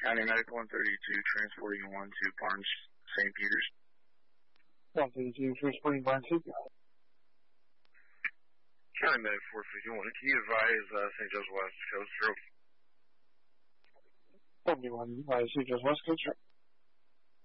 County Medical 132, transporting 1 to Barnes, St. Peters. 132, transporting Barnes, St. Peters. County Med 451, can you advise St. Joseph West Coast Road? 71, St. Joseph West Coast Road.